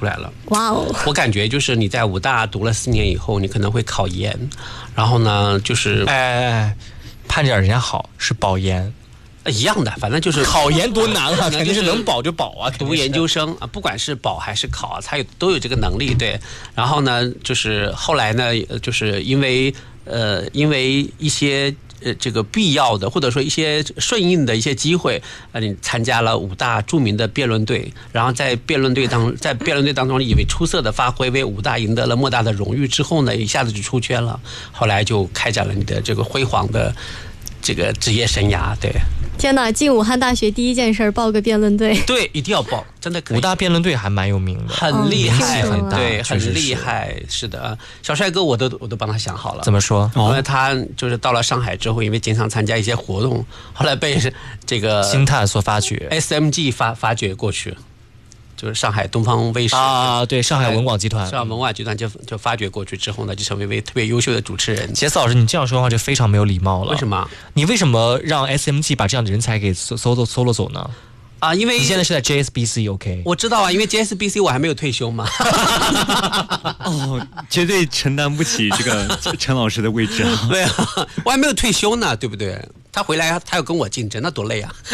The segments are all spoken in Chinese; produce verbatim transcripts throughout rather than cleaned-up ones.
出来了。 哇哦！ 我感觉就是你在武大读了四年以后，你可能会考研，然后呢，就是哎哎哎，盼着人家好是保研。 一样的，反正就是考研多难啊，肯定是能保就保啊。 读研究生啊，不管是保还是考啊，他有都有这个能力。对，然后呢，就是后来呢，就是因为呃，因为一些呃这个必要的或者说一些顺应的一些机会，呃，你参加了武大著名的辩论队，然后在辩论队当在辩论队当中以为出色的发挥，为武大赢得了莫大的荣誉之后呢，一下子就出圈了，后来就开展了你的这个辉煌的这个职业生涯。对。 天哪！进武汉大学第一件事报个辩论队， 对，一定要报，真的可以。 武大辩论队还蛮有名的， 很厉害， 很大， 对，很厉害，是的。小帅哥，我都我都帮他想好了。 怎么说？ 因为他就是到了上海之后，因为经常参加一些活动，后来被这个星探所发掘 ，S M G 发发掘过去。就是上海东方卫视啊，对，上海文广集团， 上海文广集团就就发掘过去之后呢，就成为一位特别优秀的主持人。 杰斯老师，你这样说的话就非常没有礼貌了。 为什么？ 你为什么让 S M G 把这样的人才给搜搜搜了走呢？ 啊，因为你现在是在 J S B C，OK？、 我知道啊，因为 J S B C 我还没有退休嘛。 哦，绝对承担不起这个陈老师的位置啊。 对啊，我还没有退休呢，对不对？他回来他要跟我竞争，那多累啊！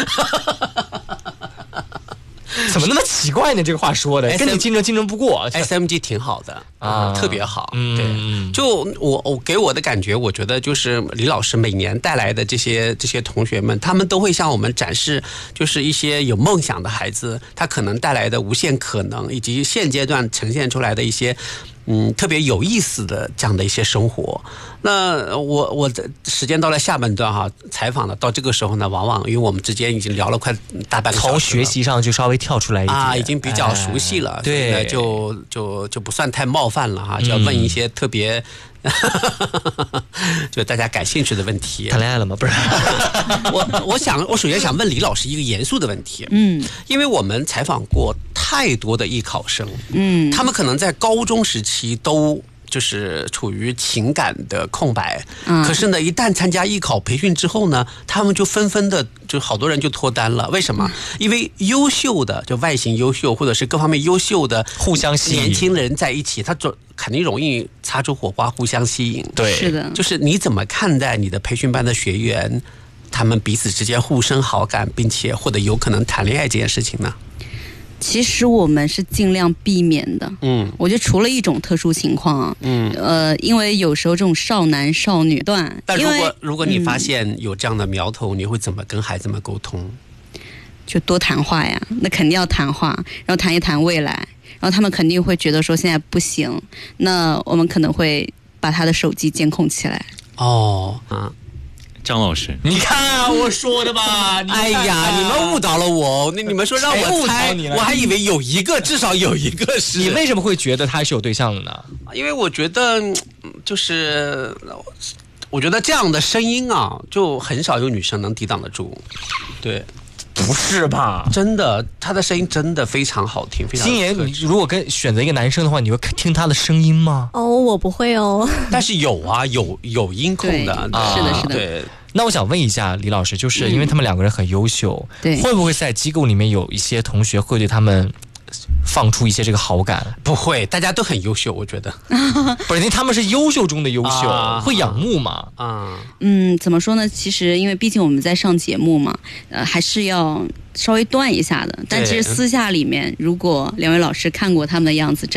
怎么那么奇怪呢？这个话说的，跟你竞争竞争不过。 S M G 挺好的啊、嗯，特别好。 嗯、 对，就我我给我的感觉，我觉得就是李老师每年带来的这些这些同学们，他们都会向我们展示，就是一些有梦想的孩子，他可能带来的无限可能，以及现阶段呈现出来的一些。嗯，特别有意思的这样的一些生活。那我我的时间到了下半段哈，采访的到这个时候呢，往往因为我们之间已经聊了快大半个小时了， 从学习上就稍微跳出来一点啊，已经比较熟悉了，哎、 对， 就就就不算太冒犯了哈，就要问一些特别。嗯就大家感兴趣的问题。 谈恋爱了吗？不是， 我我想我首先想问李老师一个严肃的问题，嗯，因为我们采访过太多的艺考生，嗯，他们可能在高中时期都就是处于情感的空白，嗯，可是呢，一旦参加艺考培训之后呢，他们就纷纷的就好多人就脱单了。为什么？因为优秀的就外形优秀或者是各方面优秀的互相吸引年轻人在一起，他总肯定容易擦出火花，互相吸引。 对， 是的。 就是你怎么看待你的培训班的学员，他们彼此之间互生好感，并且或者有可能谈恋爱这件事情呢？ 其实我们是尽量避免的， 嗯， 我觉得除了一种特殊情况啊，嗯，呃，因为有时候这种少男少女段， 但如果如果你发现有这样的苗头，嗯，你会怎么跟孩子们沟通？ 就多谈话呀，那肯定要谈话，然后谈一谈未来，然后他们肯定会觉得说现在不行，那我们可能会把他的手机监控起来。 哦，啊。 张老师， 你看、啊、我说的吧？ 哎呀，你们误导了我！那你们说让我猜，我还以为有一个，至少有一个是。 你为什么会觉得他是有对象的呢？ 因为我觉得，就是我觉得这样的声音啊，就很少有女生能抵挡得住。对。 不是吧？ 真的，他的声音真的非常好听，非常。 金爷，你如果跟选择一个男生的话，你会听他的声音吗？ 哦，我不会哦。 但是有啊，有有音控的， 啊、是的，是的。 对。 那我想问一下李老师，就是因为他们两个人很优秀， 对、 嗯，会不会在机构里面有一些同学会对他们放出一些这个好感？ 不会，大家都很优秀，我觉得。 不是，因为他们是优秀中的优秀，啊、会仰慕嘛？ 啊， 嗯，怎么说呢？其实因为毕竟我们在上节目嘛，呃，还是要稍微断一下的。但其实私下里面，如果两位老师看过他们的样子，